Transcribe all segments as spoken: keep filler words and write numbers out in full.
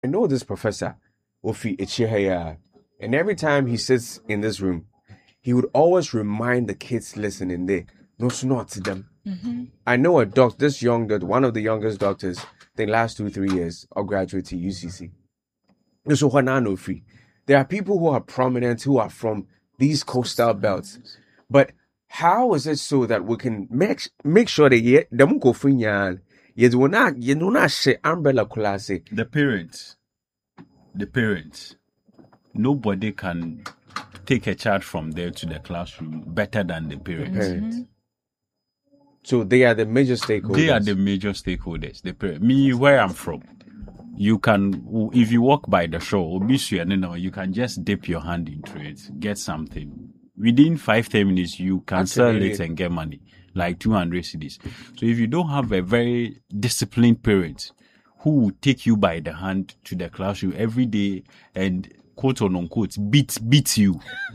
I know this professor, Ofi Echihaya, and every time he sits in this room, he would always remind the kids listening there, no snort to them. Mm-hmm. I know a doc, this young, one of the youngest doctors, I think last two, three years, or graduate to U C C. So Ofi. There are people who are prominent who are from these coastal belts. But how is it so that we can make make sure that ye the munko funya ye do not ye do not share umbrella class? The parents, the parents, nobody can take a child from there to the classroom better than the parents. The parents. So they are the major stakeholders. They are the major stakeholders. The parents. Me, where I'm from, you can, if you walk by the shore, you can just dip your hand into it, get something. Within five, ten minutes, you can sell it and get money, like two hundred cedis. So if you don't have a very disciplined parent who will take you by the hand to the classroom every day and quote or unquote beat beat you,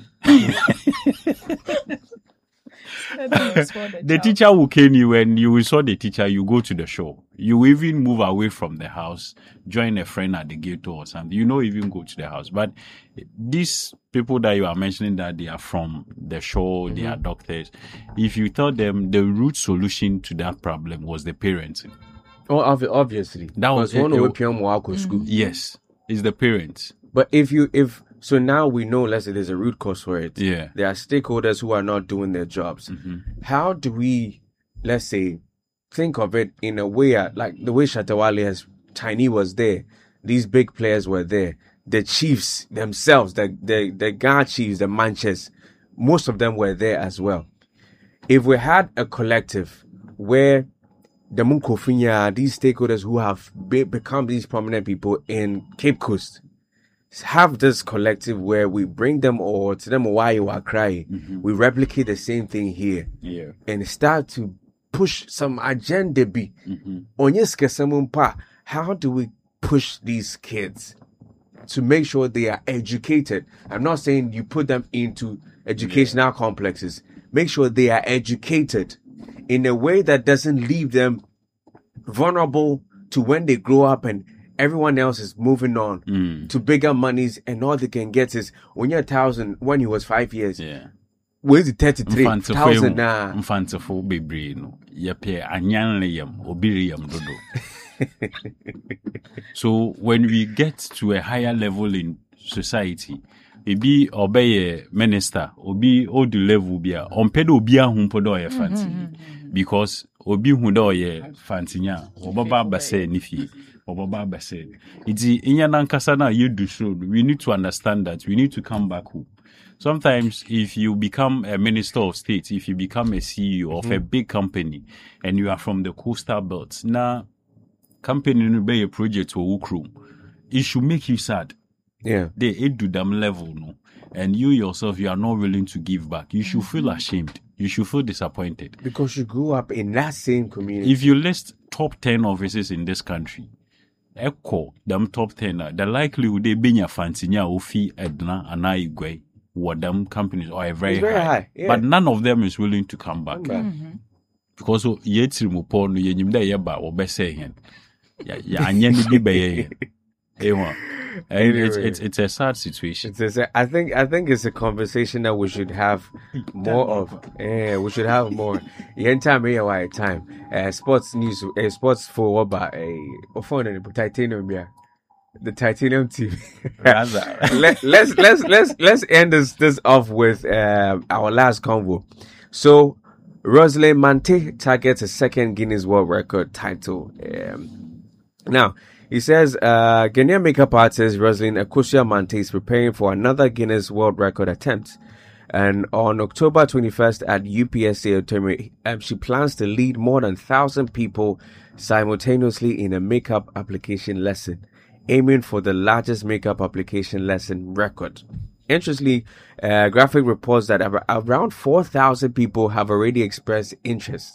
the, the teacher will cane you, and you will saw the teacher, you go to the shore. You will even move away from the house, join a friend at the gate or something. You don't even go to the house. But these people that you are mentioning that they are from the shore, mm-hmm. they are doctors. If you tell them the root solution to that problem was the parenting. Oh, obviously. That was one it, of it, mm-hmm. school. Yes, it's the parents. But if you, if, so now we know, let's say there's a root cause for it. Yeah. There are stakeholders who are not doing their jobs. Mm-hmm. How do we, let's say, think of it in a way, like the way Shatawale has, Tiny was there. These big players were there. The chiefs themselves, the, the, the Ghana chiefs, the Manchester, most of them were there as well. If we had a collective where the Munkofinya, these stakeholders who have be- become these prominent people in Cape Coast, have this collective where we bring them all to them why you are crying. Mm-hmm. We replicate the same thing here. Yeah. And start to push some agenda be. Mm-hmm. How do we push these kids to make sure they are educated? I'm not saying you put them into educational yeah. complexes. Make sure they are educated in a way that doesn't leave them vulnerable to when they grow up and everyone else is moving on mm. to bigger monies, and all they can get is when you're a thousand, when he was five years. Yeah. Where's the thirty-three thousand now? Mfantofo bebre no. Yepe anyanle yam, obiri yam dodo. So when we get to a higher level in society, ebi obey minister, obi odu level bia, onpedo obi ahumpo do ye fanti. Because obi hu do ye fantinya, obaba base nifi. Obaba base. Iti inya nankasa na you do so. We need to understand that we need to come back home. Sometimes if you become a minister of state, if you become a C E O mm-hmm. of a big company and you are from the coastal belts, now company no be a project or ukrum, it should make you sad. Yeah. They it do them level, no. And you yourself, you are not willing to give back. You should feel ashamed. You should feel disappointed. Because you grew up in that same community. If you list top ten offices in this country, echo them top ten, the likelihood they be your fancy ofi edna and I igwe. What them companies are very, very high, high yeah. But none of them is willing to come back, Mm-hmm. because so yet remote no yenyim da yeba or be say hen ya ya anya ni bi be ewa. It's it's it's a sad situation. It's a, I think I think it's a conversation that we should have more of. Yeah, we should have more. Yeah, time here why time. Uh, sports news, uh, sports for what about a phone and titanium yeah. The Titanium T V. Let, let's let's let's let's end this this off with uh, our last convo. So, Rosalind Mante targets a second Guinness World Record title. Um, now, he says uh, Ghanaian makeup artist Rosalind Akosia Mante is preparing for another Guinness World Record attempt. And on October twenty-first at U P S A Otomi, um, she plans to lead more than one thousand people simultaneously in a makeup application lesson, aiming for the largest makeup application lesson record. Interestingly, uh, Graphic reports that around four thousand people have already expressed interest.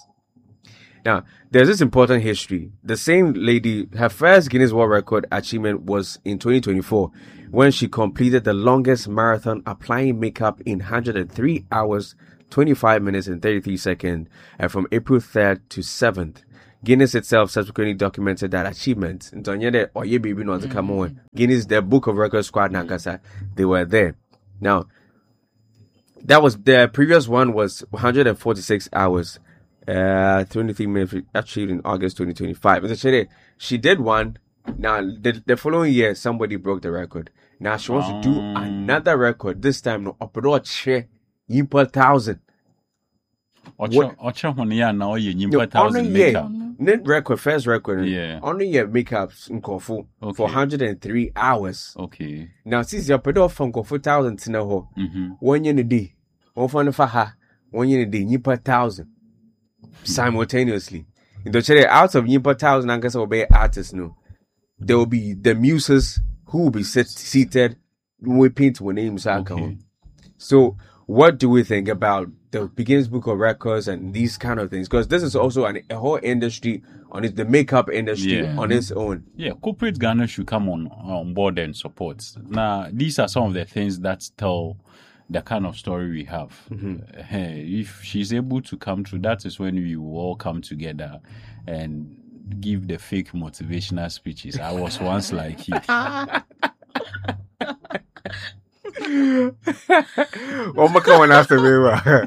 Now, there's this important history. The same lady, her first Guinness World Record achievement was in twenty twenty-four, when she completed the longest marathon applying makeup in one hundred three hours, twenty-five minutes and thirty-three seconds, and from April third to seventh. Guinness itself subsequently documented that achievement. And so, yeah, or yeah, baby, not to come on. Guinness, the Book of Records squad, Nankasa, they were there. Now, that was the previous one was one hundred forty-six hours, uh, twenty-three minutes achieved in August twenty twenty-five. Essentially, she did one. Now, the, the following year, somebody broke the record. Now she wants um, to do another record. This time, no, upload share per thousand. Ocha ocha one year now you per thousand makeup. Net record, first record. Yeah. Only your makeup in Kofu okay. for one hundred three hours. Okay. Now, since you're put off from Kofu thousand to know one year a day, one for the faha, one year a day, you per thousand simultaneously. In the cherry out of you per thousand, I guess obey artists. No, there will be the muses who will be sit, seated we paint when names are okay. So, what do we think about the Guinness Book of Records and these kind of things? Because this is also an, a whole industry on it, the makeup industry yeah. on its own. Yeah, corporate Ghana should come on on board and support. Now, these are some of the things that tell the kind of story we have. Mm-hmm. Uh, if she's able to come through, that is when we will all come together and give the fake motivational speeches. I was once like you. What am I coming after me?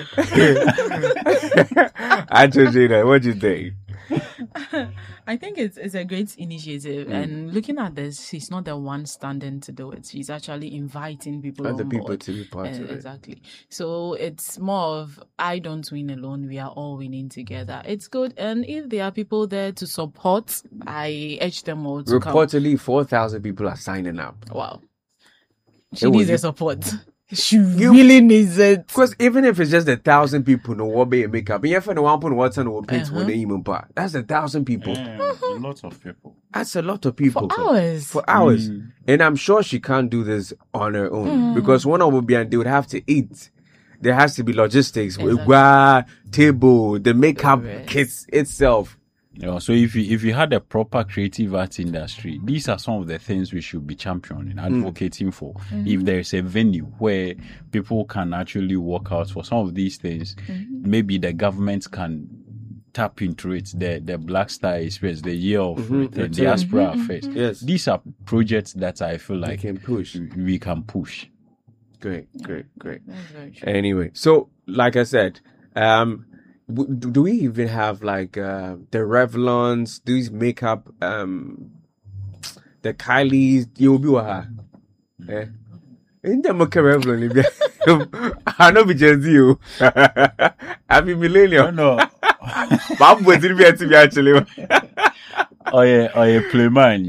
I told you that. What do you think? I think it's it's a great initiative, mm. and looking at this, she's not the one standing to do it. She's actually inviting people Other on people board. to be part uh, of it. Exactly. So it's more of I don't win alone. We are all winning together. It's good, and if there are people there to support, I urge them all to Reportedly, come. four thousand people are signing up. Wow. She it needs was, a support. She you, really needs it. Because even if it's just a thousand people, no what be makeup. And if no one put what's on the paint when they even part, that's a thousand people. Yeah, uh-huh. A lot of people. That's a lot of people for hours. For hours, mm. and I'm sure she can't do this on her own mm. because one of them be and they would have to eat. There has to be logistics, exactly. Table, the makeup the kits itself. Yeah, so if you if you had a proper creative arts industry, these are some of the things we should be championing, advocating mm. for. Mm-hmm. If there is a venue where people can actually work out for some of these things, mm-hmm. maybe the government can tap into it. The the Black Star Express, the Year of mm-hmm. the Diaspora mm-hmm. Affairs. Yes, these are projects that I feel like we can push. We, we can push. Great, great, great. Anyway, so like I said, um. Do we even have like uh, the Revlons, these makeup, um, the Kylie's? You will be with her. Eh? In the makeup Revlon, I know be Gen Z. I be millennial. No, no. I'm waiting for to be actually. Oh yeah, oh yeah, play man.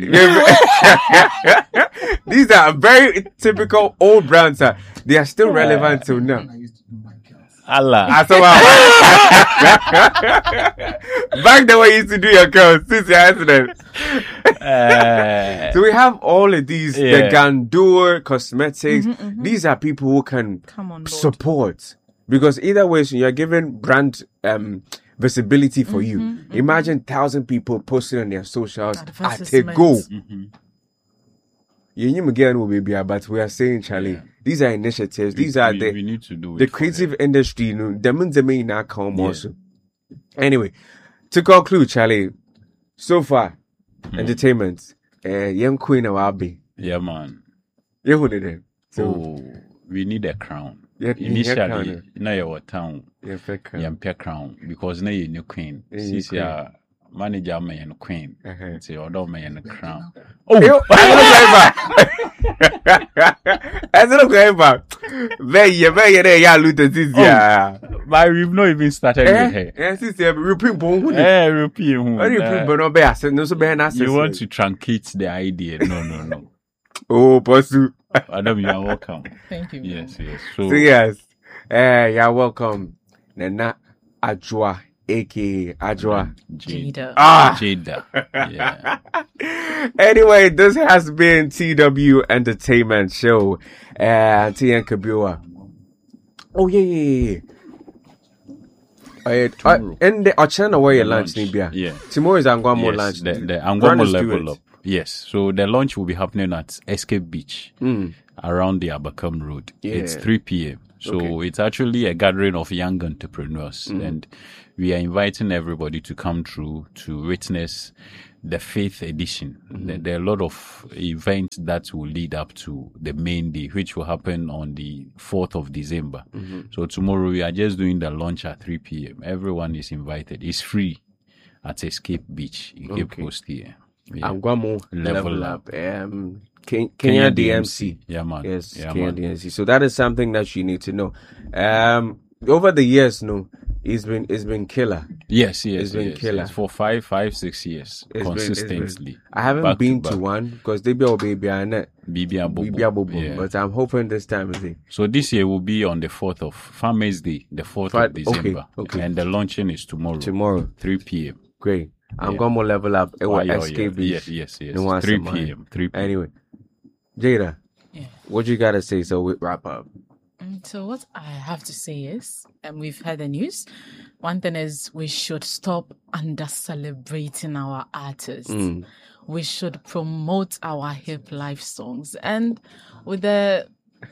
These are very typical old brands. Uh, they are still relevant till now. Allah. Back the way you used to do your curls since your accident. Uh, so we have all of these, yeah. the Gandour Cosmetics. Mm-hmm, mm-hmm. These are people who can support. Because either way, so you're giving brand um, visibility for mm-hmm, you. Mm-hmm. Imagine thousand people posting on their socials at a go. Mm-hmm. You again will be but we are saying, Charlie, yeah. these are initiatives. We, these are we, the we need to do the creative industry. You know, them and them in our come also. Anyway, to conclude, Charlie, so far, mm. entertainment, uh, young queen of Abbey. Yeah, man. You who did it? So oh, we need a crown. Yeah, initially, now your town. Yeah, fair crown. Yeah, fair crown because now you're new queen. Since you're manager, man, and queen. Uh-huh. So your dog, man, and crown. Oh, I don't going back. Very, very, very, yeah, loot this year. But we've not even started eh? with her. Yes, it's a repeat bone. Eh, repeat who? Repeat, but no bear. No, so bear. You want to truncate the idea? No, no, no. Oh, Posu. Adam, you are welcome. Thank you. Yes, yes. So, so yes, eh, you're welcome. Nana Ajwa. A K A Ajwa Jada. Ah, Jada. Yeah. Anyway, this has been T W Entertainment Show. Uh, T N Kabua. Oh yeah, yeah, yeah. Uh, uh, and the Ochana where your lunch, Nibia. Yeah. Tomorrow is Anguamo yes, lunch. The, the Anguamo level up. Yes. So the launch will be happening at Escape Beach Mm. around the Abakam Road. Yeah. It's three p.m. So Okay. it's actually a gathering of young entrepreneurs. Mm-hmm. And we are inviting everybody to come through to witness the fifth edition. Mm-hmm. There, there are a lot of events that will lead up to the main day, which will happen on the fourth of December. Mm-hmm. So tomorrow we are just doing the launch at three p.m. Everyone is invited. It's free at Escape Beach in Cape Okay. Coast here. Yeah. Angwamo Level Level Up. Up. Um, Ken- Kenya D M C. Yeah, man. Yes, yeah, Kenya man. D M C. So that is something that you need to know. Um, over the years, no, it's been it's been killer. Yes, yes, It's been yes, killer. yes. For five, five, six years It's been- it's been- consistently. I haven't Back to been to, back. one because they be all baby and that Bibi Abobo. Bibi Abobo, Yeah. but I'm hoping this time is it. So this year will be on the fourth of Farmers Day, the fourth Fri- of December, okay, okay. and the launching is tomorrow, Tomorrow, three p.m. great. I'm Yeah. going to level up. It Oh, will yeah, escape yeah. Beach. Yes, yes, yes. No one three said mine. p.m. three p.m. Anyway, Jada, Yeah. what you gotta say so we wrap up? Mm, So what I have to say is, and we've heard the news, one thing is we should stop under celebrating our artists. Mm. We should promote our hip life songs. And with the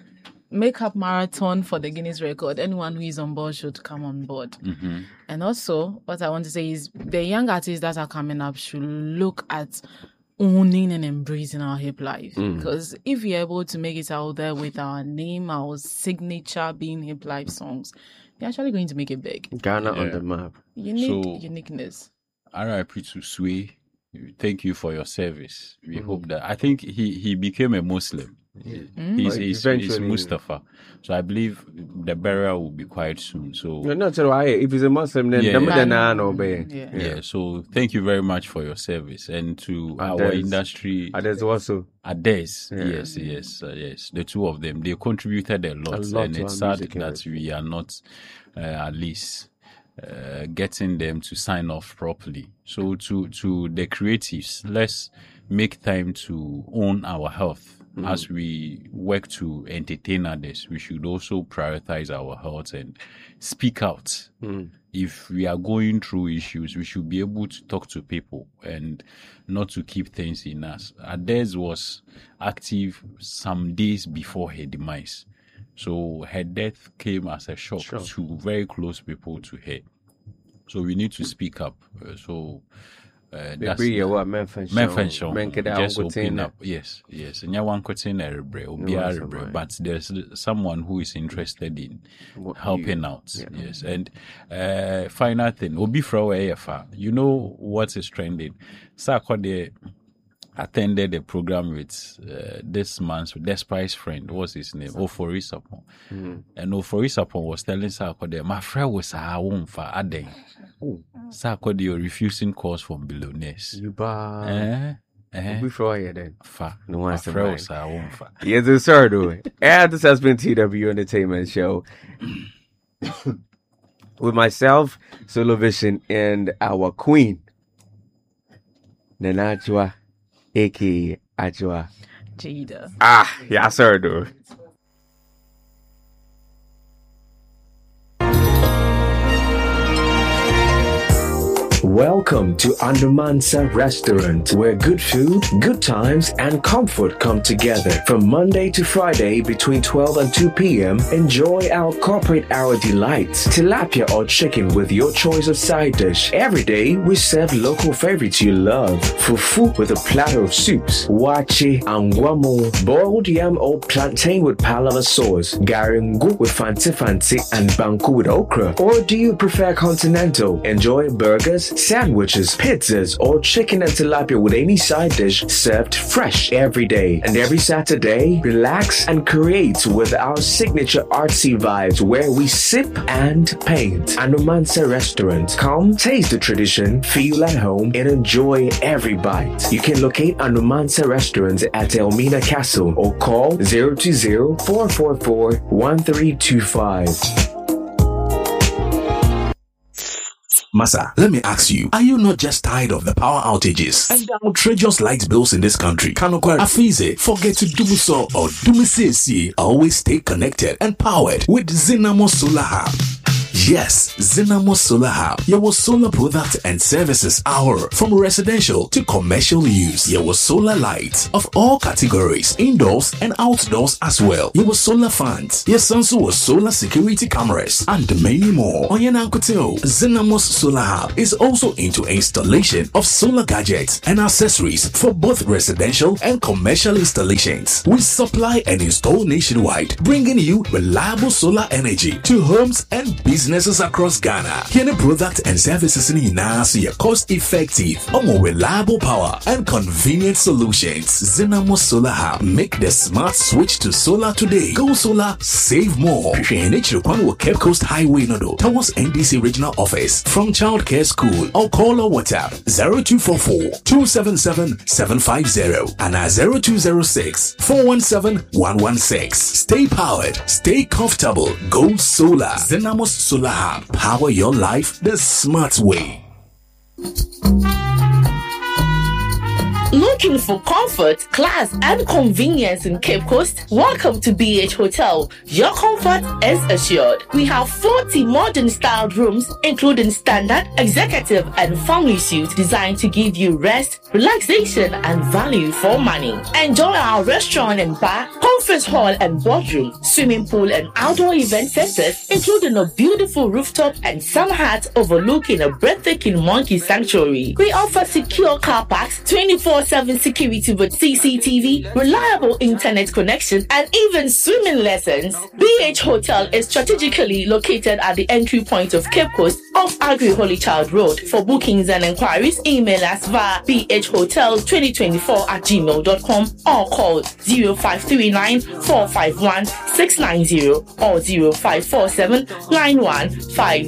makeup marathon for the Guinness record, anyone who is on board should come on board. Mhm. And also, what I want to say is the young artists that are coming up should look at owning and embracing our hip life. Because if we're able to make it out there with our name, our signature being hip life songs, we're actually going to make it big. Ghana on Yeah. the map. Unique So- uniqueness. R I P to Sway. Thank you for your service. We Mm-hmm. hope that I think he he became a Muslim. Mm. He's, Well, he's, he's eventually- Mustafa. So I believe the burial will be quite soon. So No, no, tell why if he's a Muslim, then Yeah, them yeah. then I know, be. Yeah. yeah. so thank you very much for your service and to our Ades. industry. And there's also Ades, Yeah. yes, yes, uh, yes. The two of them, they contributed a lot, lot and to it's our sad music that industry. we are not uh, at least uh, getting them to sign off properly. So to to the creatives, let's make time to own our health. As we work to entertain others, we should also prioritize our health and speak out. Mm. If we are going through issues, we should be able to talk to people and not to keep things in us. Ades was active some days before her demise. So her death came as a shock Sure. to very close people to her. So we need to speak up. Uh, so uh, they that's bring you what men function. men function. Men can Just open open up. Yes, yes. And one question rebre, obi No, that's rebre, fine. but there's someone who is interested in What helping you- out. yeah. Yes. And uh final thing, obi from A F A. You know what is trending? Sakode attended a program with uh, this man's despised friend. What's his name? Oforisapon. Mm. And Oforisapon was telling Sakode, my friend was a womb for Aden. Oh, Sakode, you're refusing calls from billionaires. you buy. Eh? Eh? Before you then. Fa. No one My said friend mine. was a womb for. Yes, it's sir, do it. And this has been T W Entertainment Show with myself, Solo Vision, and our queen, Nanachua, aka Achua. Jada. Ah, yes, sir, do it. Welcome to Andamansa Restaurant, where good food, good times, and comfort come together. From Monday to Friday between twelve and two p.m., enjoy our corporate hour delights, tilapia or chicken with your choice of side dish. Every day, we serve local favorites you love. Fufu with a platter of soups, wache, angwamo, boiled yam or plantain with palava sauce, garingu with fanti fanti, and banku with okra. Or do you prefer continental? Enjoy burgers, sandwiches, pizzas, or chicken and tilapia with any side dish served fresh every day. And every Saturday, relax and create with our signature artsy vibes where we sip and paint. Anumansa Restaurant. Come taste the tradition, feel at home, and enjoy every bite. You can locate Anumansa Restaurant at Elmina Castle or call zero two zero, four four four, one three two five. Massa, let me ask you, are you not just tired of the power outages and the outrageous light bills in this country? Kanokwa Afize, forget to do so or do me say, always stay connected and powered with Zinamo Solar Hub. Yes, Zenamos Solar Hub. Your solar product and services are from residential to commercial use. Your solar lights of all categories, indoors and outdoors as well. Your solar fans. Yes, also solar security cameras and many more. Onyenankuteo, Zenamos Solar Hub is also into installation of solar gadgets and accessories for both residential and commercial installations. We supply and install nationwide, bringing you reliable solar energy to homes and businesses across Ghana. Any product and services in Inasi are cost effective, or more reliable power and convenient solutions. Zenamos Solar Hub. Make the smart switch to solar today. Go solar, save more. Cape Coast Highway Nodo towards N D C Regional Office from Childcare School, or call or WhatsApp zero two four four, two seven seven, seven five zero and at zero two zero six, four one seven, one one six. Stay powered, stay comfortable, go solar. Zenamos Solar Hub. Power your life the smart way. Looking for comfort, class, and convenience in Cape Coast? Welcome to B H Hotel. Your comfort is assured. We have forty modern styled rooms, including standard, executive, and family suites designed to give you rest, relaxation, and value for money. Enjoy our restaurant and bar, conference hall and boardroom, swimming pool and outdoor event centers, including a beautiful rooftop and summer hut overlooking a breathtaking monkey sanctuary. We offer secure car parks, twenty-four seven security with C C T V, reliable internet connection, and even swimming lessons. B H Hotel is strategically located at the entry point of Cape Coast off Agri Holy Child Road. For bookings and inquiries, email us via b h hotel twenty twenty-four at gmail dot com or call zero five three nine, four five one, six nine zero or zero five four seven, nine one five